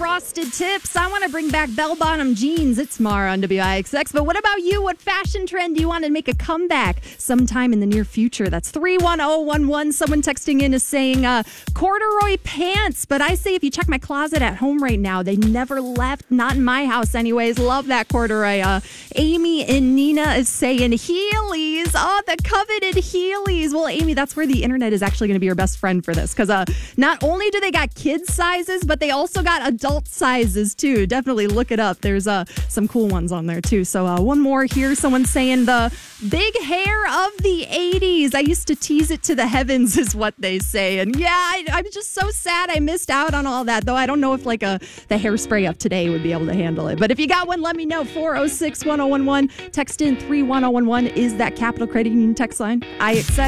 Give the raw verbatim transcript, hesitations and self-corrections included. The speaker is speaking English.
frosted tips. I want to bring back bell-bottom jeans. It's Mara on W I X X. But what about you? What fashion trend do you want to make a comeback sometime in the near future? That's three one zero one one. Someone texting in is saying uh, corduroy pants. But I say if you check my closet at home right now, they never left. Not in my house anyways. Love that corduroy. Uh, Amy and Nina is saying Heelys. Oh, the coveted Heelys. Well, Amy, that's where the internet is actually going to be your best friend for this. Because uh, not only do they got kids sizes, but they also got adult sizes too. Definitely look it up. There's uh, some cool ones on there too. So uh, one more here. Someone saying the big hair of the eighties. I used to tease it to the heavens is what they say. And yeah, I, I'm just so sad I missed out on all that. Though I don't know if like a the hairspray of today would be able to handle it. But if you got one, let me know. four oh six, one oh one one. Text in three one oh one one is that Capital Credit Union text line. I X X.